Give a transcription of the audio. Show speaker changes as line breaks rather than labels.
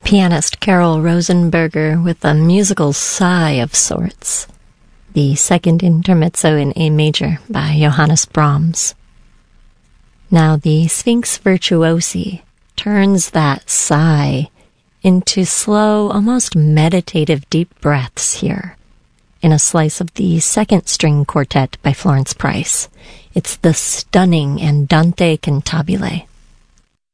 pianist Carol Rosenberger with a musical sigh of sorts. The second intermezzo in A major by Johannes Brahms. Now the Sphinx Virtuosi turns that sigh into slow, almost meditative deep breaths here in a slice of the second string quartet by Florence Price. It's the stunning Andante Cantabile.